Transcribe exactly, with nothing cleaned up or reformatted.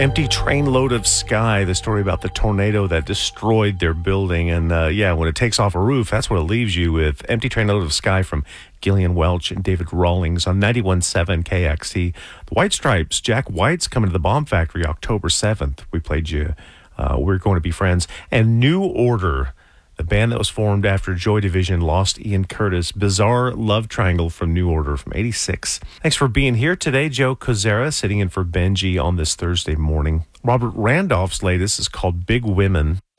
Empty Trainload of Sky, the story about the tornado that destroyed their building. And uh, yeah, when it takes off a roof, that's what it leaves you with. Empty Trainload of Sky from Gillian Welch and David Rawlings on ninety-one point seven K X C. The White Stripes, Jack White's coming to the Bomb Factory October seventh. We played you uh, We're Going to Be Friends. And New Order, the band that was formed after Joy Division lost Ian Curtis. Bizarre Love Triangle from New Order from eighty-six. Thanks for being here today. Joe Kozera sitting in for Benji on this Thursday morning. Robert Randolph's latest is called Big Women.